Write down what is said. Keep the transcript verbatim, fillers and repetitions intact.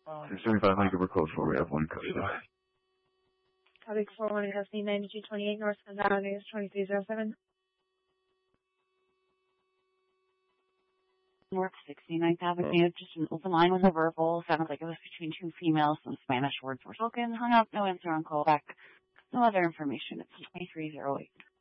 two seventy-five Vancouver Code four, we have one code. Copy four one, custody ninety-two twenty-eight North Sunset Avenue, twenty-three oh seven. North sixty-ninth Avenue, just an open line with a verbal. Sounded like it was between two females. Some Spanish words were spoken. Hung up, no answer on call back. No other information. It's twenty-three oh eight.